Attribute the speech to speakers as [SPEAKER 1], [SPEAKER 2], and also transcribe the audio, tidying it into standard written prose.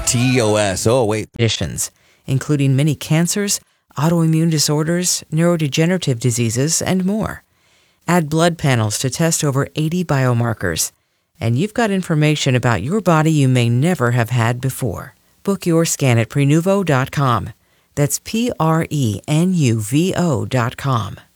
[SPEAKER 1] TOS. Oh, wait.
[SPEAKER 2] Conditions, including many cancers, autoimmune disorders, neurodegenerative diseases, and more. Add blood panels to test over 80 biomarkers. And you've got information about your body you may never have had before. Book your scan at Prenuvo.com. That's Prenuvo.com.